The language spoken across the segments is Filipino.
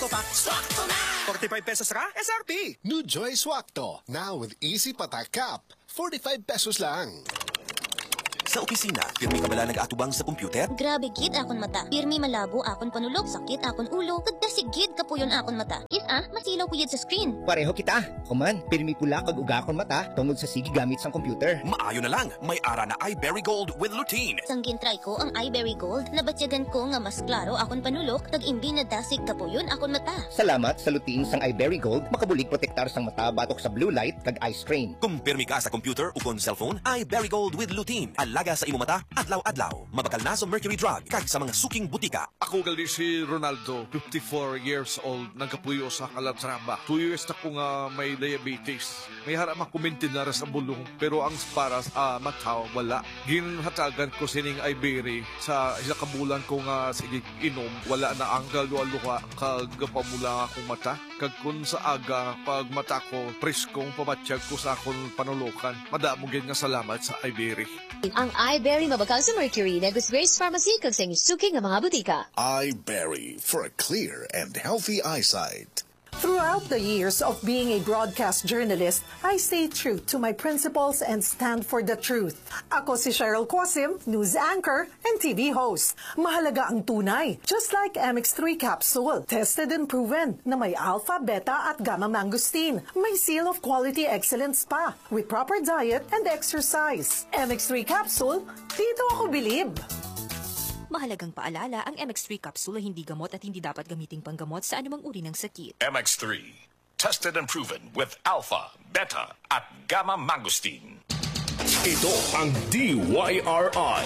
Swakto pa. Swakto na! 45 pesos ka? SRP! New Joy Swakto. Now with easy patak cap. 45 pesos lang. Sa opisina, pirmi ka bala nag-atubang sa computer? Grabe gid akon mata. Pirmi malabo akon panulog, sakit akon ulo, kagdasigid kapuyon akon mata. Masilaw ko yun sa screen. Pareho kita. Kuman, pirmi pula kag uga akon mata tungod sa sige gamit sang computer. Maayo na lang, may ara na iBerry Gold with lutein. Sanggin try ko ang iBerry Gold, nabatyagan ko nga mas klaro akon panulog, kag imbi na dasig kapuyon akon mata. Salamat sa lutein sang iBerry Gold, makabulig protektar sang mata batok sa blue light kag eye strain. Kung pirmi ka sa computer o kon cellphone, iBerry Gold with lutein. Alaga sa imo mata, adlaw-adlaw. Mabakal na sa mercury drug kag sa mga suking butika. Ako gali si Ronaldo, 54 years old, nagkapuyo sa Calatrava. 2 years na ko nga may diabetes. May harap makumintin na sa bulong, pero ang para sa mata, wala. Ginhatagan ko sining Ibery sa isa kabulan ko nga sige inom, wala na ang galuwa-luwa kag pamula akong mata. Kag kun sa aga, pag mata ko, preskong pamatsyag ko sa akong panulukan. Madamong nga salamat sa Ibery. Ang iBerry mabakal sa mercury na Grace Pharmacy kag sa suking nga mga butika. iBerry for a clear and healthy eyesight. Throughout the years of being a broadcast journalist, I stay true to my principles and stand for the truth. Ako si Cheryl Quasim, news anchor and TV host. Mahalaga ang tunay, just like MX3 capsule. Tested and proven na may alpha, beta at gamma mangosteen. May seal of quality excellence pa with proper diet and exercise. MX3 capsule, dito ako bilib. Mahalagang paalala, ang MX3 capsule ay hindi gamot at hindi dapat gamiting panggamot sa anumang uri ng sakit. MX3, tested and proven with alpha, beta, at gamma mangosteen. Ito ang DYRI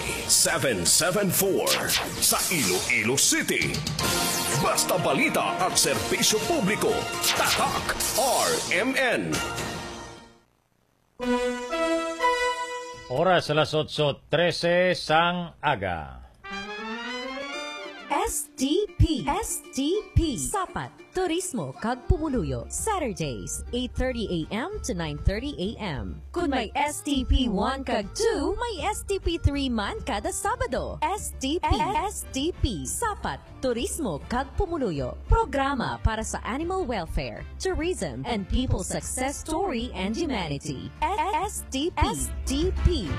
774 sa Iloilo City. Basta balita at serbisyo publiko. Tatak RMN. Oras alas 8:13 sang aga. STP Sapat Turismo kag Pumuluyo Saturdays 8:30 AM to 9:30 AM. Kung may STP 1 kag 2, may STP 3 man kada Sabado. STP Sapat Turismo kag Pumuluyo. Programa para sa animal welfare, tourism and people success story and humanity. STP.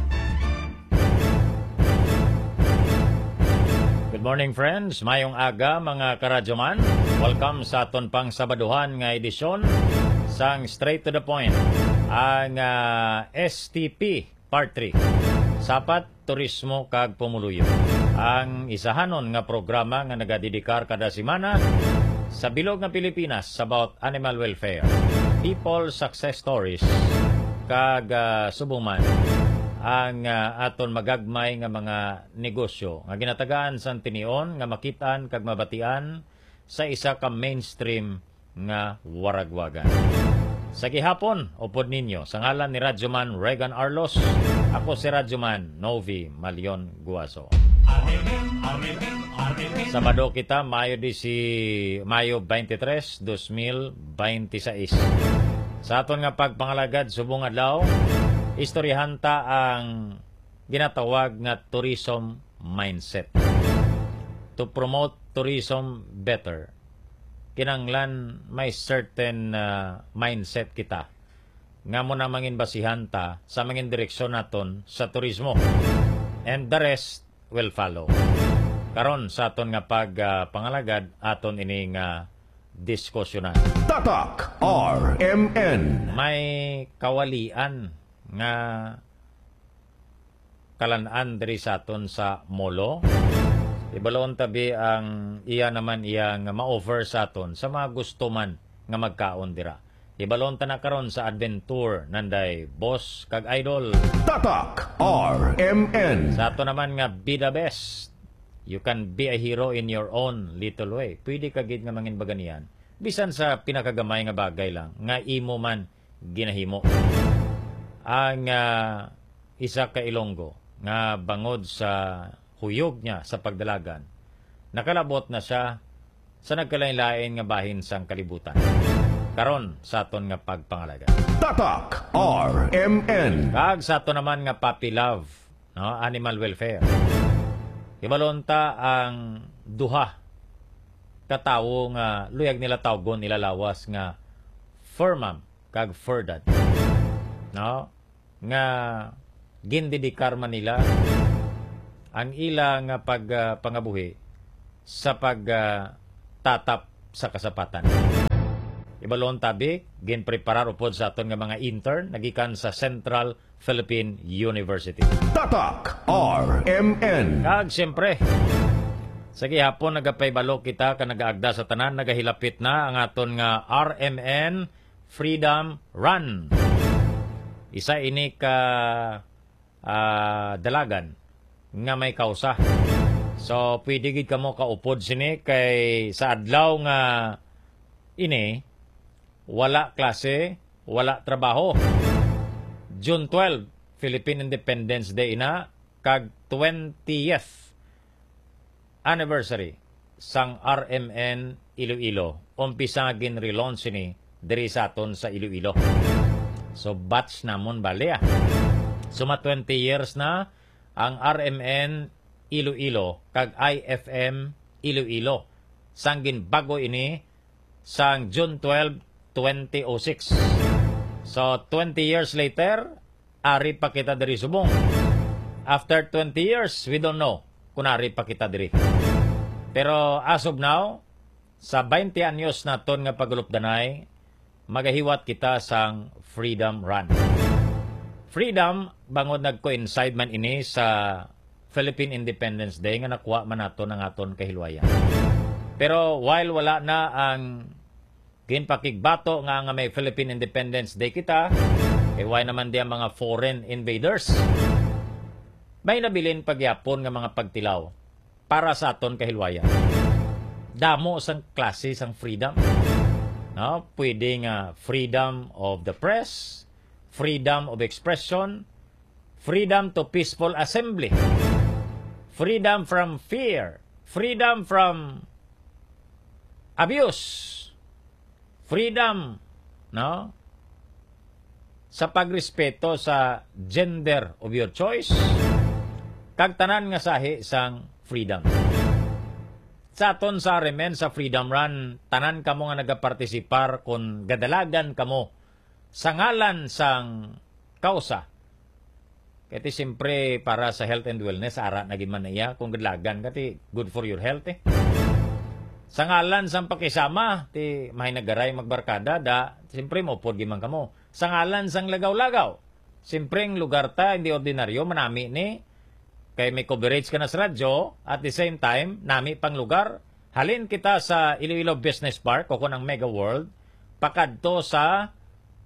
Good morning friends, mayong aga mga karadyoman. Welcome sa aton pang Sabaduhan nga edisyon sang Straight to the Point. Ang STP Part 3, Sapat Turismo kag Pumuluyo. Ang isahanon nga programa nga nagadedikar kada semana sa bilog nga Pilipinas about animal welfare, people success stories kag subong man ang aton magagmay nga mga negosyo nga ginatagaan sa tinion nga makitaan kag mabatian sa isa ka mainstream nga waragwagan. Sa gihapon, upod ninyo sa ngalan ni Radyoman Regan Arlos, ako si Radyoman Novi Malion Guaso. Sabado kita, Mayo 23, 2026. Sa aton nga pagpangalagad subong adlaw, istoryahan ta ang ginatawag nga tourism mindset. To promote tourism better, kinanglan may certain mindset kita nga mo na mangin basihan ta sa mangin direksyon naton sa turismo. And the rest will follow. Karon sa aton nga pagpangalagad aton ini nga diskusyonan. Tatak RMN. May kawalian nga kalan-an diri sa aton sa molo. Ibalon tabi ang iya naman iya nga ma-offer sa aton sa mga gusto man nga magkaon dira. Ibalon ta na karon sa adventure nanday boss kag idol. Tatak RMN. Sa aton naman nga be the best. You can be a hero in your own little way. Pwede ka gid nga mangin baganian. Bisan sa pinakagamay nga bagay lang nga imo man ginahimo. Ang isa ka Ilonggo nga bangod sa huyog niya sa pagdalagan, nakalabot na siya sa nagkalain-lain nga bahin sang kalibutan. Karon sa aton nga pagpangalaga. Tatak RMN. Kag sa aton naman nga puppy love, no? Animal welfare. Ibalonta ang duha katawo nga luyag nila tawgon ilalawas nga firmam kag ferdad. No? Nga gindidikar man nila ang ilang pangabuhi sa tatap sa kasapatan. Ibalon tabi, ginpreparar upod sa aton nga mga intern nagikan sa Central Philippine University. Tatak RMN. Kag siyempre, sa gihapon nagapaybalo kita ka nagaagda sa tanan, nagahilapit na ang aton nga RMN Freedom Run. Isa ini ka dalagan nga may kausa. So, pwede gid kamo kaupod sini kay sa adlaw nga ini wala klase, wala trabaho. June 12, Philippine Independence Day na kag 20th anniversary sang RMN Iloilo. Umpisa gin relaunch ni diri sa aton sa Iloilo. So batch namon bali Suma 20 years na ang RMN Iloilo kag IFM Iloilo. Sanggin bago ini sang June 12, 2006. So 20 years later, ari pa kita diri subong. After 20 years, we don't know kung ari pa kita diri. Pero as of now, sa 20 anyos na ton nga pagulupdanay, magahiwat kita sang Freedom Run. Freedom, bangod nag-coincide man ini sa Philippine Independence Day nga nakuha man nato ng aton kahilwayan. Pero while wala na ang ginpakigbato nga may Philippine Independence Day kita, why naman di ang mga foreign invaders? May nabilin pagyapon nga mga pagtilaw para sa aton kahilwayan. Damo sang klase sang freedom. No? Pwede nga freedom of the press, freedom of expression, freedom to peaceful assembly, freedom from fear, freedom from abuse, freedom, no? Sa pagrespeto sa gender of your choice, kag tanan nga sahi sang freedom. Sa aton sa RMN sa Freedom Run, tanan kamo nga nagapartisipar kung gadalagan kamo sa ngalan sang kausa. Kati siyempre para sa health and wellness, ara naging man iya, kung gadalagan kati good for your health Sa ngalan sang pakisama, ti may nagaray magbarkada, da, siyempre mo pod gimang kamo. Sa ngalan sang lagaw-lagaw, siyempre ang lugar ta, hindi ordinaryo, manami ni, kay may coverage ka na sa radyo, at the same time, nami pang lugar, halin kita sa Iloilo Business Park, o kunang Mega World, pakadto sa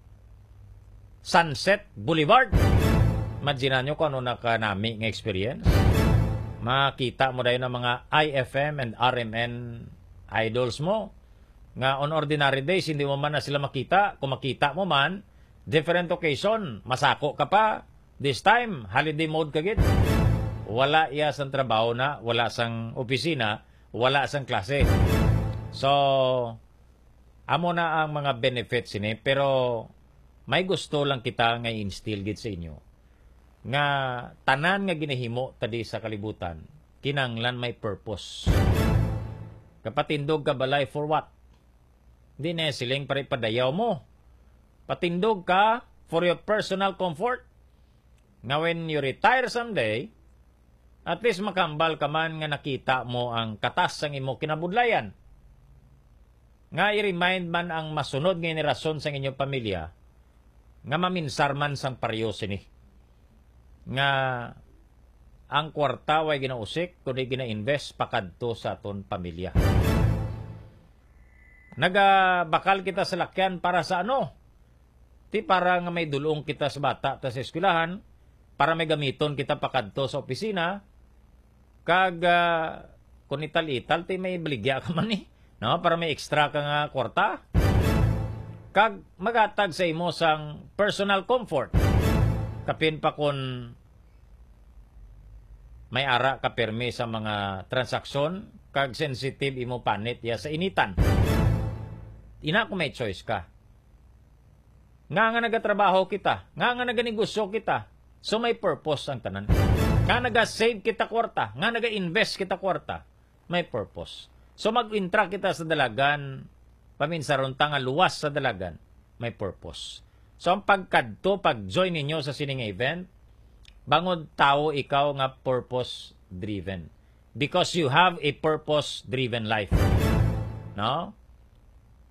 Sunset Boulevard. Imagine nyo kung ano nakanami ng experience. Makita mo dahil ng mga IFM and RMN idols mo, nga on ordinary days, hindi mo man na sila makita. Kung makita mo man, different occasion, masako ka pa. This time, holiday mode kagit. Wala iya sang trabaho na, wala sang opisina, wala sang klase. So, amo na ang mga benefits ini, pero may gusto lang kita nga i-instill gid sa inyo. Nga tanan nga ginahimo tadi sa kalibutan, kinanglan may purpose. Kapatindog ka balay for what? Di na siling paripadayaw mo. Patindog ka for your personal comfort. Nga when you retire someday, at least makambal ka man nga nakita mo ang katas sang imo kinabudlayan. Nga i-remind man ang masunod nga henerasyon sang inyong pamilya nga maminsar man sang pareho sini. Nga ang kwarta way ginausik kundi gina-invest pakadto sa aton pamilya. Nagabakal kita sa lakyan para sa ano? Ti para nga may dulong kita sa bata ta sa eskwelahan, para may gamiton kita pakadto sa opisina, kag kung ital-ital, ti may baligya ka man no? Para may extra ka nga kwarta. Kag magatag sa imo sang personal comfort. Kapin pa kung may ara ka permi sa mga transaksyon, kag sensitive imo panit ya sa initan. Ina kung may choice ka. Nga nagatrabaho kita, nga naganegosyo kita, so may purpose ang tanan. Nga naga-save kita kwarta, nga naga-invest kita kwarta, may purpose. So mag-intra kita sa dalagan, paminsaron ta nga luwas sa dalagan, may purpose. So ang pagkadto, pag-join ninyo sa sining event, bangod tao ikaw nga purpose-driven. Because you have a purpose-driven life. No?